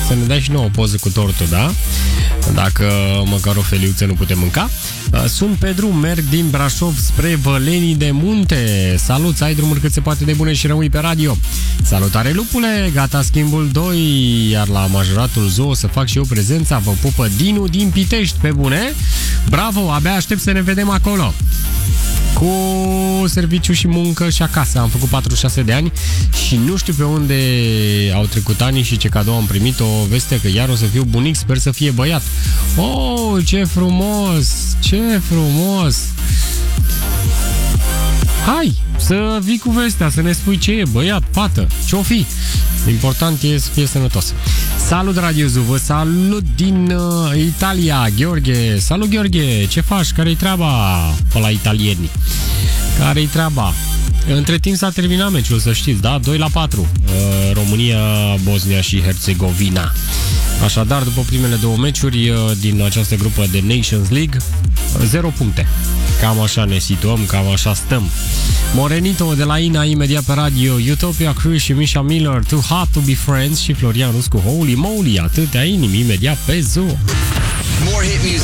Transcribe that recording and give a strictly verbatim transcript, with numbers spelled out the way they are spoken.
să ne dai și nouă o poză cu tortul, da? Dacă măcar o feliuță nu putem mânca. Sunt pe drum, merg din Brașov spre Vălenii de Munte. Salut, să ai drumuri cât se poate de bune și rămâi pe radio. Salutare, lupule, gata schimbul doi, iar la majoratul Zoo să fac și eu prezența. Vă pupă Dinu din Pitești, pe bune. Bravo, abia aștept să ne vedem acolo. Cu serviciu și muncă și acasă. Am făcut patruzeci și șase de ani și nu știu pe unde au trecut ani și ce cadou am primit. O veste că iar o să fiu bunic, sper să fie băiat. Oh, ce frumos! Ce frumos! Hai, să vii cu vestea, să ne spui ce e, băiat, fată, ce-o fi. Important e să fie sănătos. Salut, Radio Zoo, vă salut din uh, Italia, Gheorghe. Salut, Gheorghe, ce faci? Care-i treaba pe la italieni? Care-i treaba? Între timp s-a terminat meciul, să știți, da? doi la patru. Uh, România, Bosnia și Herțegovina. Așadar, după primele două meciuri uh, din această grupă de Nations League, zero puncte. Cam așa ne situăm, cam așa stăm. Morenito de la Ina, imediat pe radio, Utopia Crew și Misha Miller, Too Hot to be Friends și Florian Rus cu Holy Moly, atâtea inimi, imediat pe Zoo. More hit music.